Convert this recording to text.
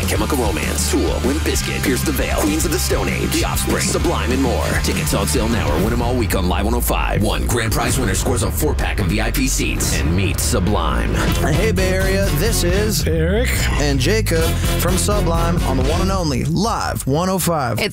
Chemical Romance, Tool, Limp Bizkit, Pierce the Veil, Queens of the Stone Age, The Offspring, Sublime, and more. Tickets on sale now or win them all week on Live 105. One grand prize winner scores a 4-pack of VIP seats and meet Sublime. Hey, Bay Area, this is Eric and Jacob from Sublime on the one and only Live 105. It's